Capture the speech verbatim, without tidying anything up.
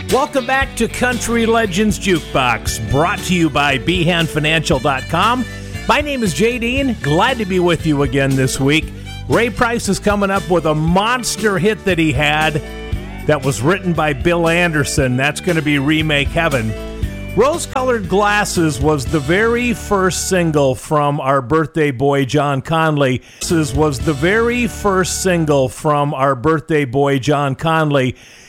Welcome back to Country Legends Jukebox, brought to you by behan financial dot com. My name is Jay Dean. Glad to be with you again this week. Ray Price is coming up with a monster hit that he had that was written by Bill Anderson. That's going to be Remake Heaven. Rose-Colored Glasses was the very first single from our birthday boy, John Conley. This was the very first single from our birthday boy, John Conley.